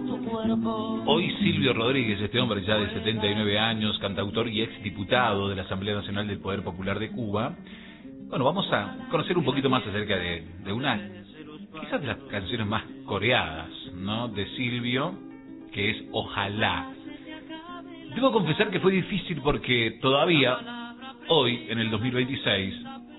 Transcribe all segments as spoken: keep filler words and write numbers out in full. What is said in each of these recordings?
Hoy Silvio Rodríguez, este hombre ya de setenta y nueve años, cantautor y exdiputado de la Asamblea Nacional del Poder Popular de Cuba. Bueno, vamos a conocer un poquito más acerca de, de una, quizás de las canciones más coreadas, ¿no?, de Silvio, que es Ojalá. Debo confesar que fue difícil porque todavía, hoy, en el dos mil veintiséis,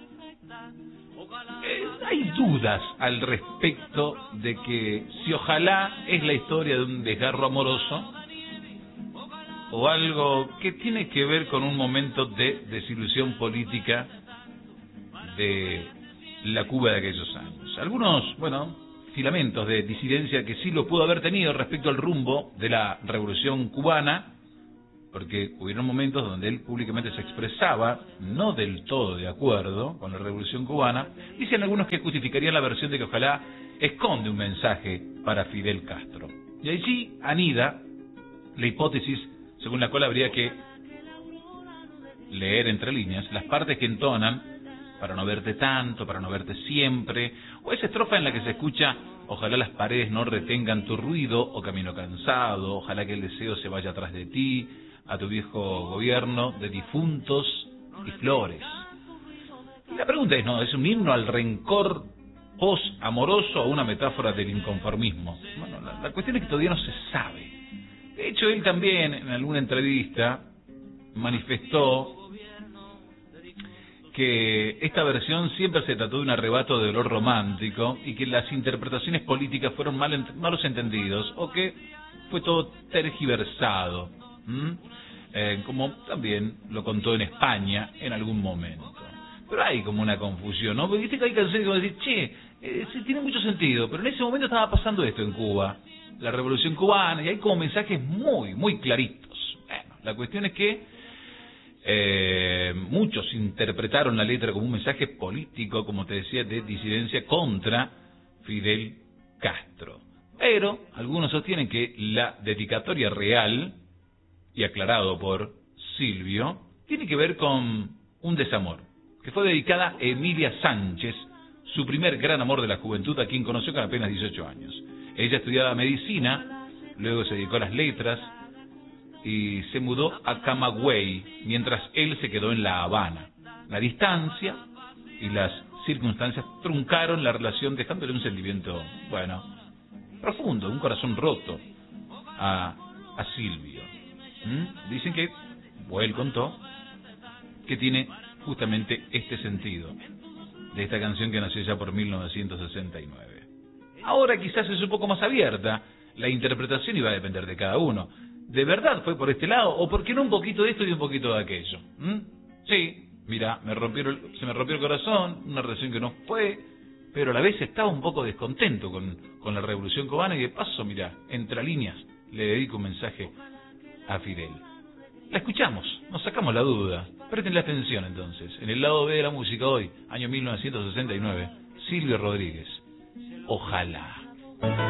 eh, hay dudas al respecto de que si Ojalá es la historia de un desgarro amoroso o algo que tiene que ver con un momento de desilusión política de la Cuba de aquellos años. Algunos, bueno, filamentos de disidencia que sí lo pudo haber tenido respecto al rumbo de la revolución cubana, porque hubieron momentos donde él públicamente se expresaba no del todo de acuerdo con la revolución cubana. Dicen algunos que justificarían la versión de que Ojalá esconde un mensaje para Fidel Castro. Y allí anida la hipótesis según la cual habría que leer entre líneas las partes que entonan para no verte tanto, para no verte siempre, o esa estrofa en la que se escucha ojalá las paredes no retengan tu ruido o camino cansado, ojalá que el deseo se vaya atrás de ti, a tu viejo gobierno de difuntos y flores. Y la pregunta es, ¿no?, ¿es un himno al rencor post-amoroso o una metáfora del inconformismo? Bueno, la, la cuestión es que todavía no se sabe. De hecho, él también en alguna entrevista manifestó que esta versión siempre se trató de un arrebato de dolor romántico y que las interpretaciones políticas fueron mal ent- malos entendidos o que fue todo tergiversado, ¿Mm? eh, como también lo contó en España en algún momento. Pero hay como una confusión, ¿no? Porque viste que hay canciones que vos decís, che, eh, sí, tiene mucho sentido, pero en ese momento estaba pasando esto en Cuba, la revolución cubana, y hay como mensajes muy, muy claritos. Bueno, la cuestión es que Eh, muchos interpretaron la letra como un mensaje político, como te decía, de disidencia contra Fidel Castro. Pero algunos sostienen que la dedicatoria real, y aclarado por Silvio, tiene que ver con un desamor, que fue dedicada a Emilia Sánchez, su primer gran amor de la juventud, a quien conoció con apenas dieciocho años. Ella estudiaba medicina, luego se dedicó a las letras, y se mudó a Camagüey, mientras él se quedó en La Habana. La distancia y las circunstancias truncaron la relación, dejándole un sentimiento, bueno, profundo, un corazón roto a, a Silvio. ¿Mm? Dicen que, o él contó, que tiene justamente este sentido de esta canción que nació ya por mil novecientos sesenta y nueve. Ahora quizás es un poco más abierta la interpretación y va a depender de cada uno. ¿De verdad fue por este lado? ¿O por qué no un poquito de esto y un poquito de aquello? ¿Mm? Sí, mira, me rompió el, se me rompió el corazón, una relación que no fue, pero a la vez estaba un poco descontento con, con la revolución cubana y de paso, mira, entre líneas, le dedico un mensaje a Fidel. La escuchamos, nos sacamos la duda. Prestenle atención entonces. En el lado B de la música hoy, año mil novecientos sesenta y nueve, Silvio Rodríguez. Ojalá.